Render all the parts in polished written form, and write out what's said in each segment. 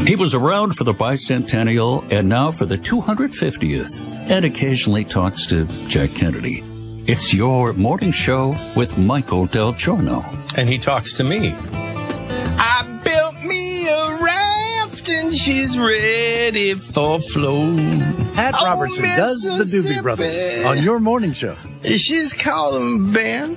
He was around for the bicentennial and now for the 250th, and occasionally talks to Jack Kennedy. It's your morning show with Michael Del Giorno. And he talks to me. I built me a raft and she's ready for flow. Pat Robertson does the Doobie Brothers on your morning show. She's calling Ben.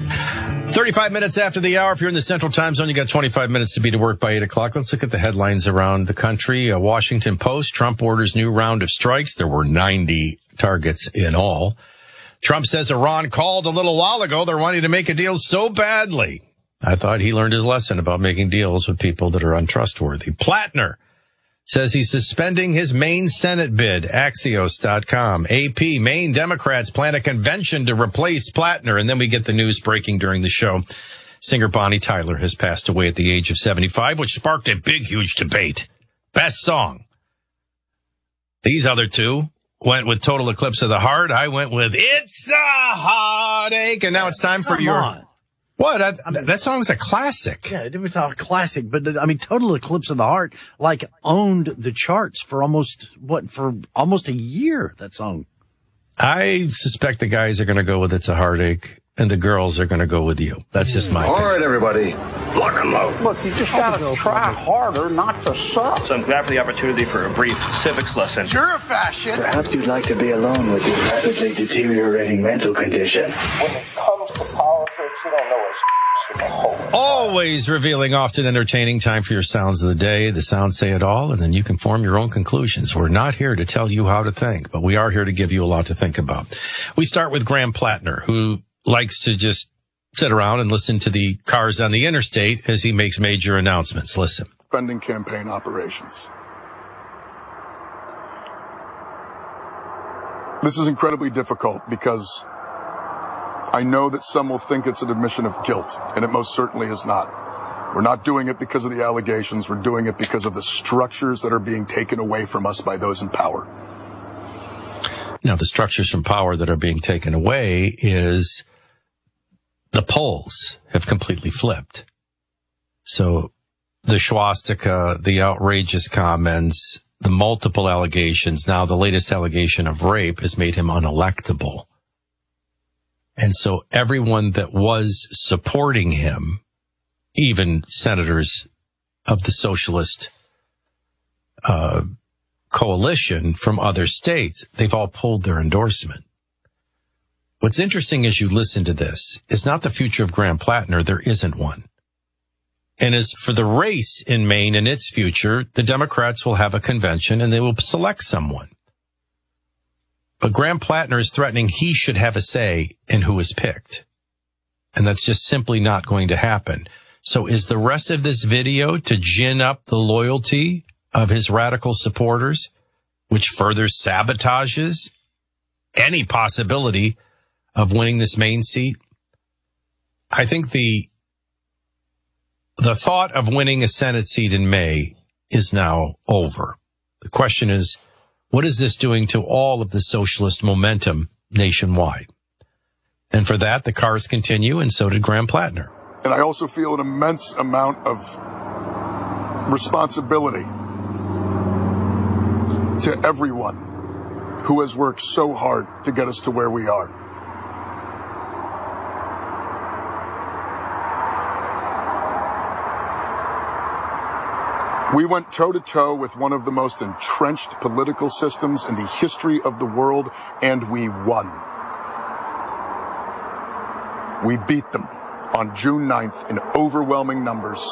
35 minutes after the hour. If you're in the Central Time Zone, you got 25 minutes to be to work by 8 o'clock. Let's look at the headlines around the country. Washington Post, Trump orders new round of strikes. There were 90 targets in all. Trump says Iran called a little while ago. They're wanting to make a deal so badly. I thought he learned his lesson about making deals with people that are untrustworthy. Plattner says he's suspending his Maine Senate bid. Axios.com. AP, Maine Democrats plan a convention to replace Plattner. And then we get the news breaking during the show. Singer Bonnie Tyler has passed away at the age of 75, which sparked a big, huge debate. Best song. These other two went with Total Eclipse of the Heart. I went with It's a Heartache. And now it's time for What? That song was a classic. Yeah, it was a classic. But, I mean, Total Eclipse of the Heart, like, owned the charts for almost a year, that song. I suspect the guys are going to go with It's a Heartache, and the girls are going to go with You. That's just my opinion. All right, everybody, lock and load. Look, you just got to try harder not to suck. So I'm glad for the opportunity for a brief civics lesson. You're a fascist. Perhaps you'd like to be alone with your rapidly deteriorating mental condition. When it comes to politics, you don't know it's a whole. Always revealing, often entertaining. Time for your sounds of the day. The sounds say it all, and then you can form your own conclusions. We're not here to tell you how to think, but we are here to give you a lot to think about. We start with Graham Plattner, who likes to just sit around and listen to the cars on the interstate as he makes major announcements. Listen. Funding campaign operations. This is incredibly difficult because I know that some will think it's an admission of guilt, and it most certainly is not. We're not doing it because of the allegations. We're doing it because of the structures that are being taken away from us by those in power. Now, the structures from power that are being taken away is the polls have completely flipped. So the swastika, the outrageous comments, the multiple allegations, now the latest allegation of rape has made him unelectable. And so everyone that was supporting him, even senators of the socialist coalition from other states, they've all pulled their endorsement. What's interesting as you listen to this is not the future of Graham Plattner. There isn't one. And as for the race in Maine and its future, the Democrats will have a convention and they will select someone. But Graham Plattner is threatening he should have a say in who is picked. And that's just simply not going to happen. So is the rest of this video to gin up the loyalty of his radical supporters, which further sabotages any possibility of winning this Maine seat? I think the thought of winning a Senate seat in May is now over. The question is, what is this doing to all of the socialist momentum nationwide? And for that, the cars continue, and so did Graham Plattner. And I also feel an immense amount of responsibility to everyone who has worked so hard to get us to where we are. We went toe-to-toe with one of the most entrenched political systems in the history of the world, and we won. We beat them on June 9th in overwhelming numbers.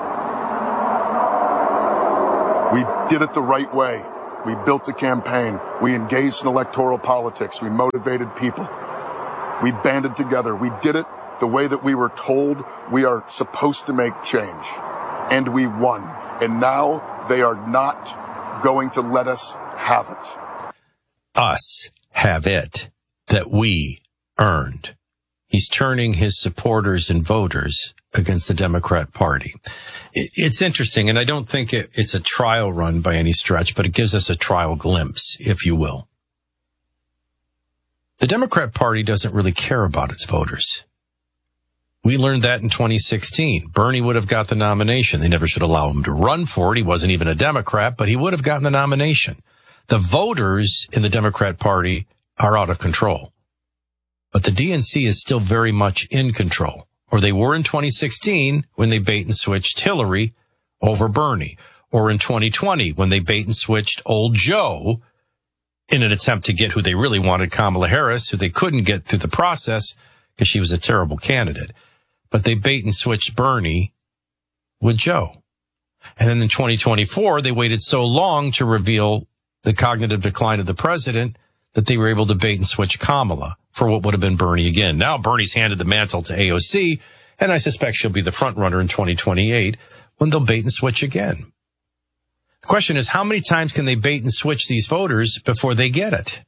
We did it the right way. We built a campaign. We engaged in electoral politics. We motivated people. We banded together. We did it the way that we were told we are supposed to make change. And we won. And now they are not going to let us have it. Us have it that we earned. He's turning his supporters and voters against the Democrat Party. It's interesting, and I don't think it's a trial run by any stretch, but it gives us a trial glimpse, if you will. The Democrat Party doesn't really care about its voters. We learned that in 2016. Bernie would have got the nomination. They never should allow him to run for it. He wasn't even a Democrat, but he would have gotten the nomination. The voters in the Democrat Party are out of control. But the DNC is still very much in control. Or they were in 2016 when they bait and switched Hillary over Bernie. Or in 2020 when they bait and switched old Joe in an attempt to get who they really wanted, Kamala Harris, who they couldn't get through the process because she was a terrible candidate. But they bait and switched Bernie with Joe. And then in 2024, they waited so long to reveal the cognitive decline of the president that they were able to bait and switch Kamala for what would have been Bernie again. Now Bernie's handed the mantle to AOC, and I suspect she'll be the front runner in 2028 when they'll bait and switch again. The question is, how many times can they bait and switch these voters before they get it?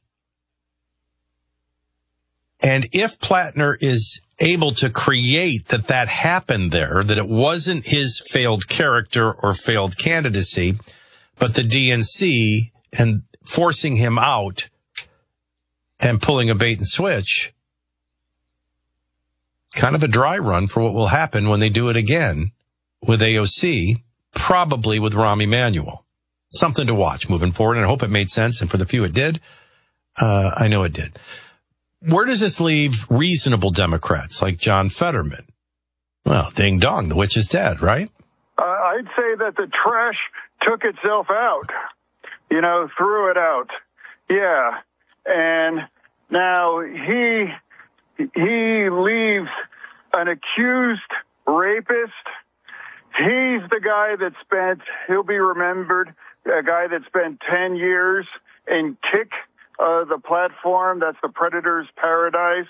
And if Plattner is able to create that happened there, that it wasn't his failed character or failed candidacy, but the DNC and forcing him out and pulling a bait and switch, kind of a dry run for what will happen when they do it again with AOC, probably with Rahm Emanuel. Something to watch moving forward, and I hope it made sense, and for the few it did, I know it did. Where does this leave reasonable Democrats like John Fetterman? Well, ding dong, the witch is dead, right? I'd say that the trash took itself out, threw it out. Yeah. And now he leaves an accused rapist. He's the guy he'll be remembered, a guy that spent 10 years in Kick, the platform. That's the Predator's Paradise.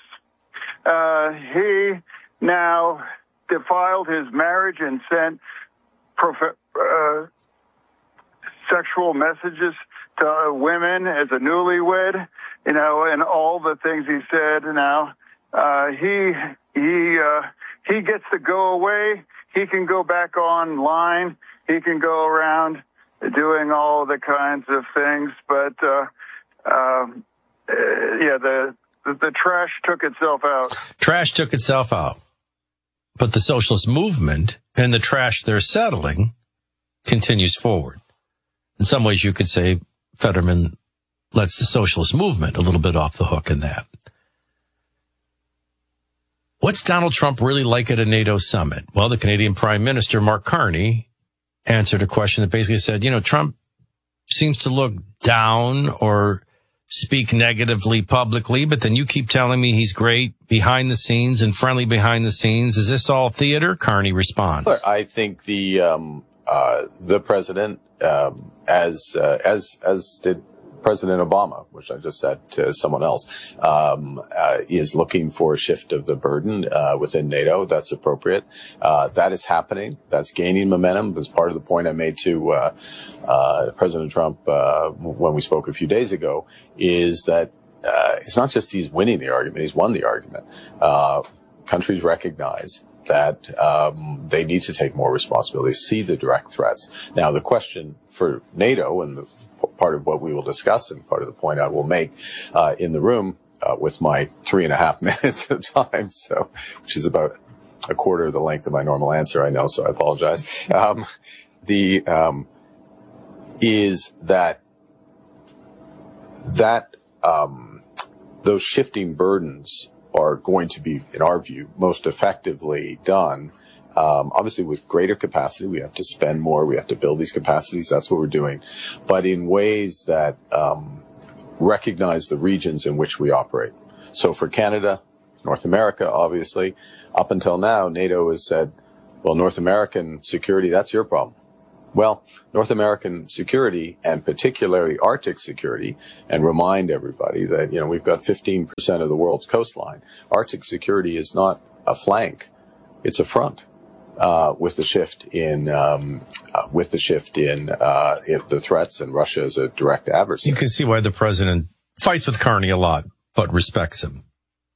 He now defiled his marriage and sent sexual messages to women as a newlywed, and all the things he said. Now, he gets to go away. He can go back online. He can go around doing all the kinds of things. But, the trash took itself out. Trash took itself out. But the socialist movement and the trash they're settling continues forward. In some ways, you could say Fetterman lets the socialist movement a little bit off the hook in that. What's Donald Trump really like at a NATO summit? Well, the Canadian Prime Minister, Mark Carney, answered a question that basically said, Trump seems to look down or speak negatively publicly, but then you keep telling me he's great behind the scenes and friendly behind the scenes. Is this all theater? Carney responds. I think the president, as did President Obama, which I just said to someone else, is looking for a shift of the burden within NATO. That's appropriate. That is happening. That's gaining momentum. As part of the point I made to President Trump when we spoke a few days ago, is that it's not just he's winning the argument, he's won the argument. Countries recognize that they need to take more responsibility, see the direct threats. Now, the question for NATO, and part of what we will discuss and part of the point I will make in the room with my 3.5 minutes of time, so which is about a quarter of the length of my normal answer, I know, so I apologize, is that those shifting burdens are going to be, in our view, most effectively done, obviously with greater capacity. We have to spend more. We have to build these capacities. That's what we're doing. But in ways that recognize the regions in which we operate. So for Canada, North America, obviously, up until now, NATO has said, well, North American security, that's your problem. Well, North American security, and particularly Arctic security, and remind everybody that, we've got 15% of the world's coastline. Arctic security is not a flank. It's a front. With the shift in the threats and Russia as a direct adversary. You can see why the president fights with Carney a lot, but respects him.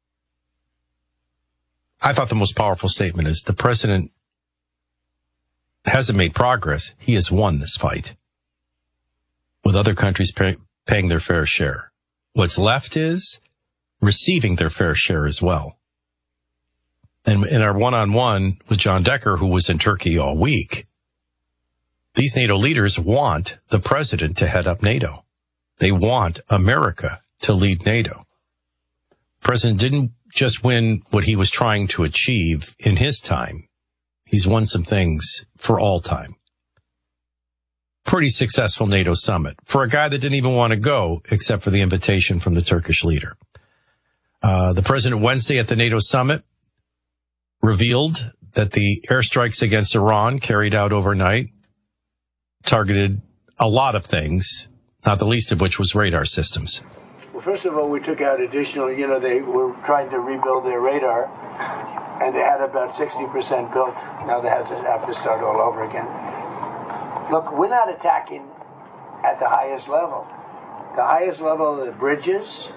I thought the most powerful statement is the president hasn't made progress. He has won this fight with other countries paying their fair share. What's left is receiving their fair share as well. And in our one-on-one with John Decker, who was in Turkey all week, these NATO leaders want the president to head up NATO. They want America to lead NATO. The president didn't just win what he was trying to achieve in his time. He's won some things for all time. Pretty successful NATO summit for a guy that didn't even want to go except for the invitation from the Turkish leader. The president Wednesday at the NATO summit revealed that the airstrikes against Iran carried out overnight targeted a lot of things, not the least of which was radar systems. Well, first of all, we took out additional, they were trying to rebuild their radar, and they had about 60% built. Now they have to start all over again. Look, we're not attacking at the highest level. The highest level of the bridges,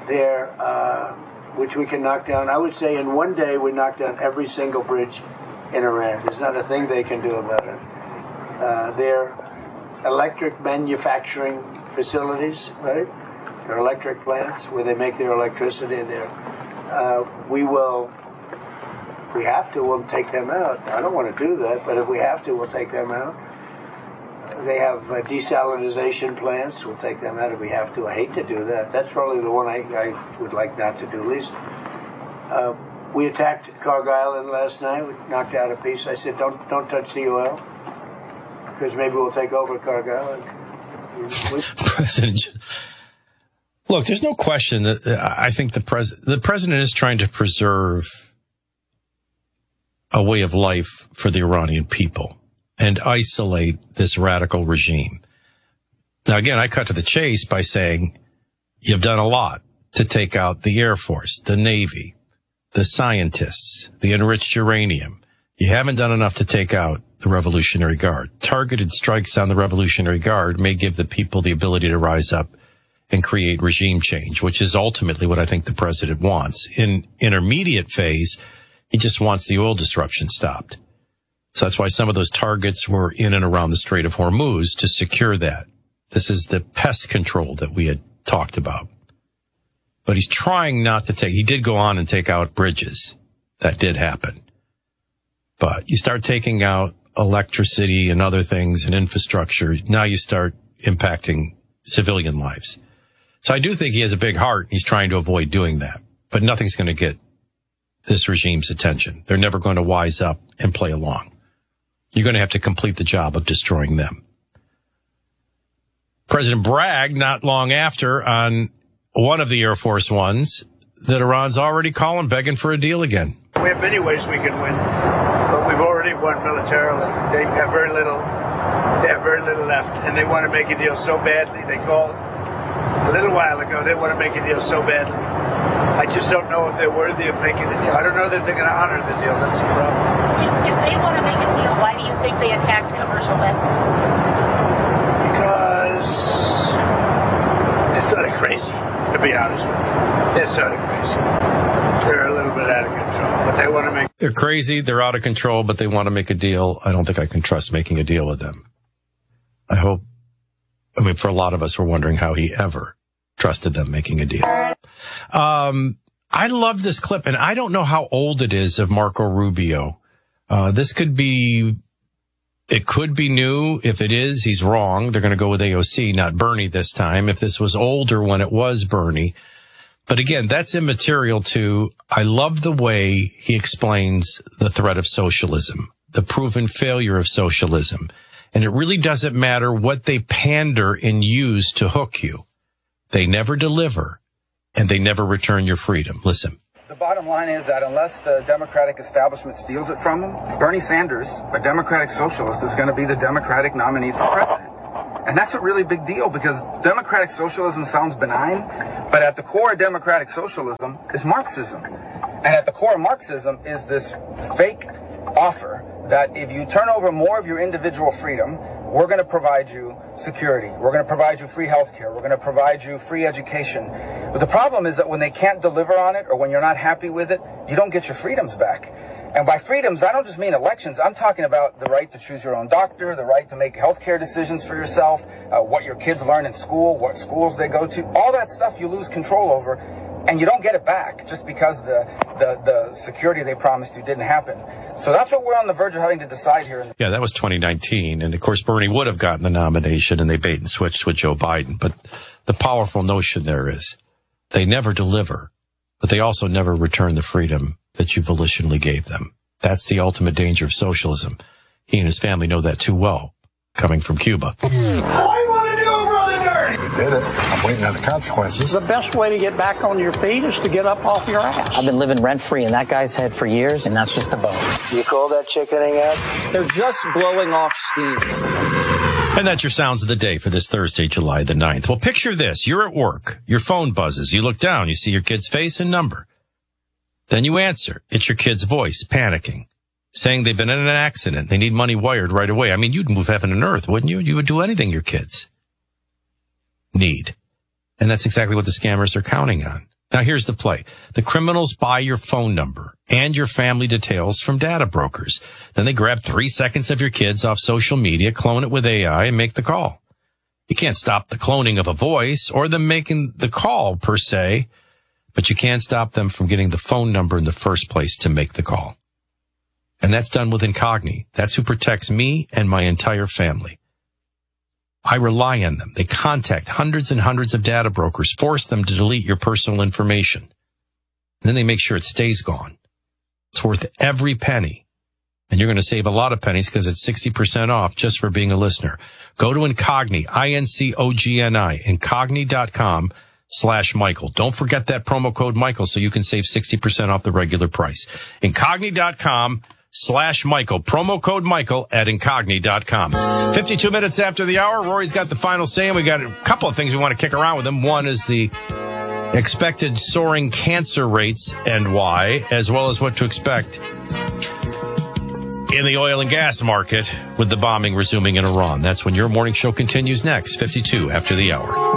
which we can knock down. I would say in one day we knocked down every single bridge in Iran. There's not a thing they can do about it. Their electric manufacturing facilities, right? Their electric plants where they make their electricity there. If we have to, we'll take them out. I don't want to do that, but if we have to, we'll take them out. They have desalinization plants. We'll take them out if we have to. I hate to do that. That's probably the one I would like not to do least. We attacked Cargill Island last night. We knocked out a piece. I said, don't touch the oil, because maybe we'll take over Cargill Island. Look, there's no question that I think the president is trying to preserve a way of life for the Iranian people and isolate this radical regime. Now, again, I cut to the chase by saying you've done a lot to take out the Air Force, the Navy, the scientists, the enriched uranium. You haven't done enough to take out the Revolutionary Guard. Targeted strikes on the Revolutionary Guard may give the people the ability to rise up and create regime change, which is ultimately what I think the president wants. In intermediate phase, he just wants the oil disruption stopped. So that's why some of those targets were in and around the Strait of Hormuz to secure that. This is the pest control that we had talked about. But he's trying not to he did go on and take out bridges. That did happen. But you start taking out electricity and other things and infrastructure, now you start impacting civilian lives. So I do think he has a big heart and he's trying to avoid doing that. But nothing's going to get this regime's attention. They're never going to wise up and play along. You're going to have to complete the job of destroying them. President bragged not long after on one of the Air Force Ones that Iran's already calling, begging for a deal again. We have many ways we can win, but we've already won militarily. They have very little left, and they want to make a deal so badly. They called a little while ago. They want to make a deal so badly. I just don't know if they're worthy of making a deal. I don't know that they're going to honor the deal. That's the problem. If they want to make a deal, why do you think they attacked commercial vessels? Because they're sort of crazy, to be honest with you. They're sort of crazy. They're a little bit out of control, but they want to make... They're crazy, they're out of control, but they want to make a deal. I don't think I can trust making a deal with them. For a lot of us, we're wondering how he ever trusted them making a deal. I love this clip, and I don't know how old it is of Marco Rubio. It could be new. If it is, he's wrong. They're going to go with AOC, not Bernie this time. If this was older when it was Bernie. But again, that's immaterial to, I love the way he explains the threat of socialism, the proven failure of socialism. And it really doesn't matter what they pander and use to hook you. They never deliver, and they never return your freedom. Listen. The bottom line is that unless the Democratic establishment steals it from them, Bernie Sanders, a Democratic socialist, is going to be the Democratic nominee for president. And that's a really big deal because Democratic socialism sounds benign, but at the core of Democratic socialism is Marxism. And at the core of Marxism is this fake offer that if you turn over more of your individual freedom, we're going to provide you security. We're going to provide you free health care. We're going to provide you free education. But the problem is that when they can't deliver on it or when you're not happy with it, you don't get your freedoms back. And by freedoms, I don't just mean elections. I'm talking about the right to choose your own doctor, the right to make health care decisions for yourself, what your kids learn in school, what schools they go to. All that stuff you lose control over and you don't get it back just because the security they promised you didn't happen. So that's what we're on the verge of having to decide here. Yeah, that was 2019. And of course, Bernie would have gotten the nomination and they bait and switched with Joe Biden. But the powerful notion there is they never deliver, but they also never return the freedom that you volitionally gave them. That's the ultimate danger of socialism. He and his family know that too well, coming from Cuba. What do you want to do, Brother Dirty? We did it. I'm waiting on the consequences. The best way to get back on your feet is to get up off your ass. I've been living rent-free in that guy's head for years, and that's just a bonus. You call that chickening out? They're just blowing off steam. And that's your sounds of the day for this Thursday, July the 9th. Well, picture this. You're at work. Your phone buzzes. You look down. You see your kid's face and number. Then you answer. It's your kid's voice, panicking, saying they've been in an accident. They need money wired right away. I mean, you'd move heaven and earth, wouldn't you? You would do anything your kids need. And that's exactly what the scammers are counting on. Now, here's the play. The criminals buy your phone number and your family details from data brokers. Then they grab 3 seconds of your kids off social media, clone it with AI, and make the call. You can't stop the cloning of a voice or them making the call, per se, but you can stop them from getting the phone number in the first place to make the call. And that's done with Incogni. That's who protects me and my entire family. I rely on them. They contact hundreds and hundreds of data brokers, force them to delete your personal information. And then they make sure it stays gone. It's worth every penny. And you're going to save a lot of pennies because it's 60% off just for being a listener. Go to Incogni, INCOGNI, Incogni.com/Michael. Don't forget that promo code Michael so you can save 60% off the regular price. Incogni.com/Michael. Promo code Michael at Incogni.com. 52 minutes after the hour. Rory's got the final say, and we got a couple of things we want to kick around with him. One is the expected soaring cancer rates and why, as well as what to expect in the oil and gas market with the bombing resuming in Iran. That's when your morning show continues next, 52 after the hour.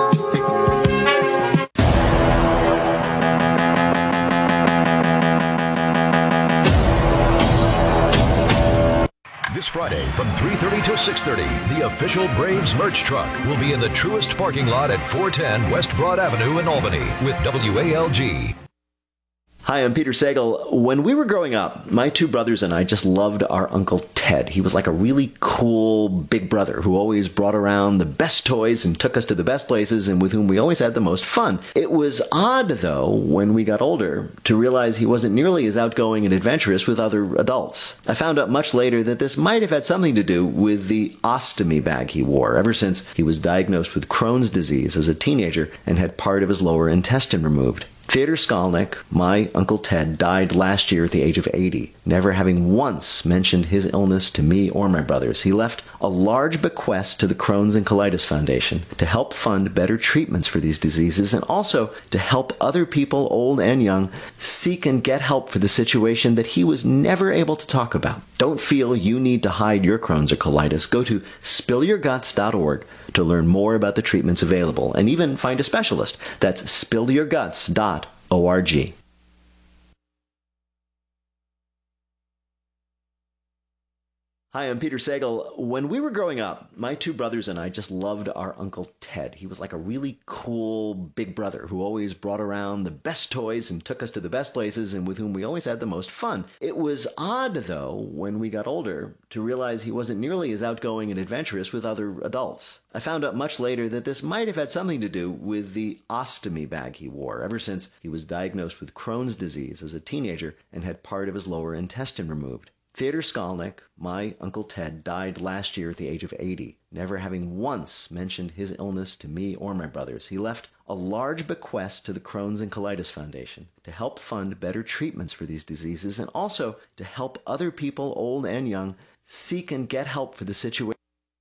This Friday from 3:30 to 6:30, the official Braves merch truck will be in the Truist parking lot at 410 West Broad Avenue in Albany with WALG. Hi, I'm Peter Sagal. When we were growing up, my two brothers and I just loved our Uncle Ted. He was like a really cool big brother who always brought around the best toys and took us to the best places and with whom we always had the most fun. It was odd, though, when we got older, to realize he wasn't nearly as outgoing and adventurous with other adults. I found out much later that this might have had something to do with the ostomy bag he wore ever since he was diagnosed with Crohn's disease as a teenager and had part of his lower intestine removed. Theodor Skalnick, my Uncle Ted, died last year at the age of 80, never having once mentioned his illness to me or my brothers. He left a large bequest to the Crohn's and Colitis Foundation to help fund better treatments for these diseases and also to help other people, old and young, seek and get help for the situation that he was never able to talk about. Don't feel you need to hide your Crohn's or colitis. Go to spillyourguts.org to learn more about the treatments available and even find a specialist. That's spillyourguts.org. Hi, I'm Peter Sagal. When we were growing up, my two brothers and I just loved our Uncle Ted. He was like a really cool big brother who always brought around the best toys and took us to the best places and with whom we always had the most fun. It was odd, though, when we got older, to realize he wasn't nearly as outgoing and adventurous with other adults. I found out much later that this might have had something to do with the ostomy bag he wore ever since he was diagnosed with Crohn's disease as a teenager and had part of his lower intestine removed. Theodor Skalnick, my Uncle Ted, died last year at the age of 80, never having once mentioned his illness to me or my brothers. He left a large bequest to the Crohn's and Colitis Foundation to help fund better treatments for these diseases and also to help other people, old and young, seek and get help for the situation.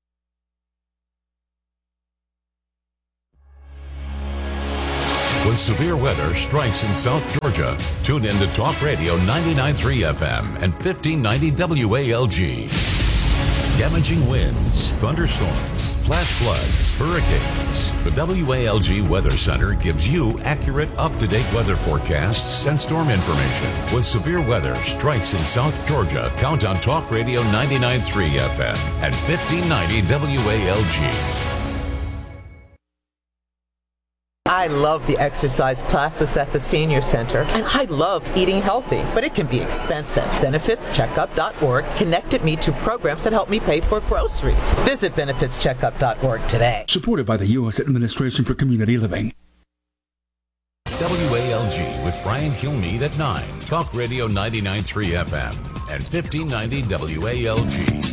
When severe weather strikes in South Georgia, tune in to Talk Radio 99.3 FM and 1590 WALG. Damaging winds, thunderstorms, flash floods, hurricanes. The WALG Weather Center gives you accurate, up-to-date weather forecasts and storm information. When severe weather strikes in South Georgia, count on Talk Radio 99.3 FM and 1590 WALG. I love the exercise classes at the senior center, and I love eating healthy, but it can be expensive. BenefitsCheckup.org connected me to programs that help me pay for groceries. Visit BenefitsCheckup.org today. Supported by the U.S. Administration for Community Living. WALG with Brian Kilmeade at 9. Talk Radio 99.3 FM and 1590 WALG.